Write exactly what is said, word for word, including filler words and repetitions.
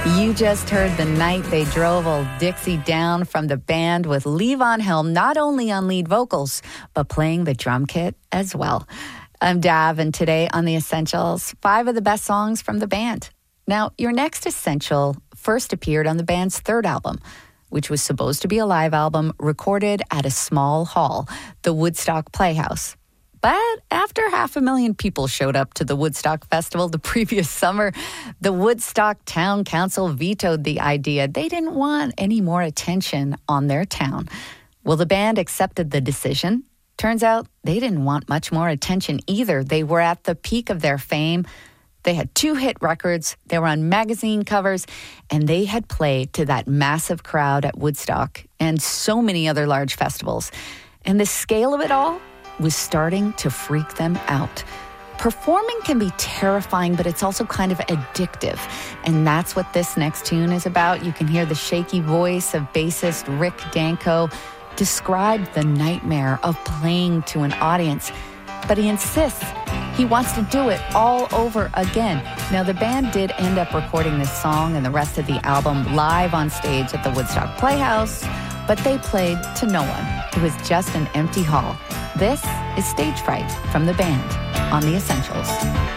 You just heard The Night They Drove Old Dixie Down from the band with Levon Helm, not only on lead vocals, but playing the drum kit as well. I'm Dav, and today on The Essentials, five of the best songs from the band. Now, your next Essential first appeared on the band's third album, which was supposed to be a live album recorded at a small hall, the Woodstock Playhouse. But after half a million people showed up to the Woodstock Festival the previous summer, the Woodstock Town Council vetoed the idea. They didn't want any more attention on their town. Well, the band accepted the decision. Turns out they didn't want much more attention either. They were at the peak of their fame. They had two hit records, they were on magazine covers, and they had played to that massive crowd at Woodstock and so many other large festivals. And the scale of it all was starting to freak them out. Performing can be terrifying, but it's also kind of addictive. And that's what this next tune is about. You can hear the shaky voice of bassist Rick Danko describe the nightmare of playing to an audience. But he insists he wants to do it all over again. Now, the band did end up recording this song and the rest of the album live on stage at the Woodstock Playhouse, but they played to no one. It was just an empty hall. This is Stage Fright from the band on The Essentials.